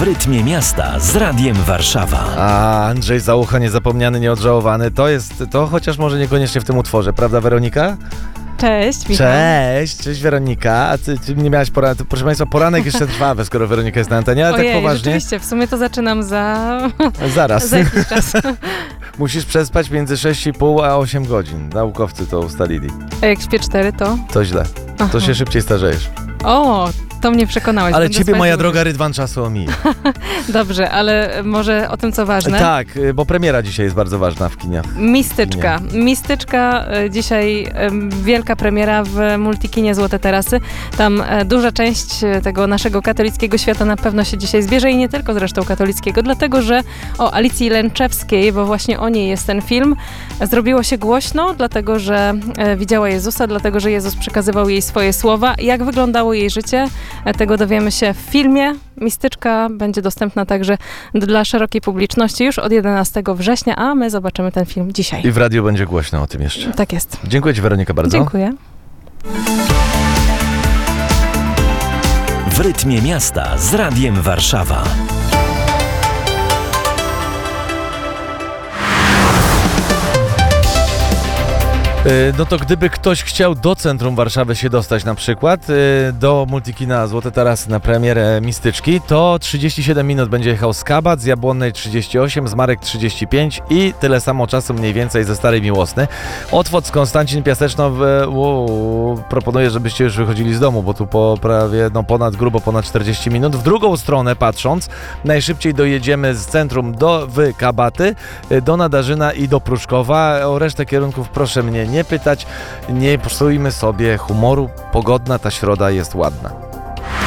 rytmie miasta z Radiem Warszawa. A Andrzej Załucha, niezapomniany, nieodżałowany, to chociaż może niekoniecznie w tym utworze, prawda Weronika? Cześć, Michał. Cześć Weronika. A ty nie miałaś poranek, proszę Państwa, poranek jeszcze trwa, skoro Weronika jest na antenie, ale Ojej, tak poważnie. rzeczywiście, w sumie to zaczynam Zaraz. za jakiś czas. Musisz przespać między 6,5 a 8 godzin. Naukowcy to ustalili. A jak śpię 4, to? To źle. To Aha. się szybciej starzejesz. O, to mnie przekonałeś. Ale Będę ciebie, spać moja dłużej. droga, rydwan czasu omija. Dobrze, ale może o tym, co ważne. Tak, bo premiera dzisiaj jest bardzo ważna w kinie. Mistyczka. Mistyczka, dzisiaj wielka premiera w Multikinie Złote Tarasy. Tam duża część tego naszego katolickiego świata na pewno się dzisiaj zbierze i nie tylko zresztą katolickiego, dlatego że o Alicji Lęczewskiej, bo właśnie o niej jest ten film, zrobiło się głośno, dlatego że widziała Jezusa, dlatego że Jezus przekazywał jej swoje słowa. Jak wyglądało jej życie, tego dowiemy się w filmie. Mistyczka będzie dostępna także dla szerokiej publiczności już od 11 września, a my zobaczymy ten film dzisiaj. I w radiu będzie głośno o tym jeszcze. Tak jest. Dziękuję Ci, Weronika, bardzo. Dziękuję. W rytmie miasta z Radiem Warszawa. No to gdyby ktoś chciał do centrum Warszawy się dostać na przykład, do Multikina Złote Tarasy na premierę Mistyczki, to 37 minut będzie jechał z Kabat, z Jabłonnej 38, z Marek 35 i tyle samo czasu mniej więcej ze Starej Miłosny. Otwoc, Konstancin, Piaseczno, proponuję, żebyście już wychodzili z domu, bo tu po prawie, grubo ponad 40 minut. W drugą stronę patrząc, najszybciej dojedziemy z centrum do Kabaty, do Nadarzyna i do Pruszkowa. O resztę kierunków proszę mnie nie pytać, nie psujmy sobie humoru, pogodna ta środa jest ładna.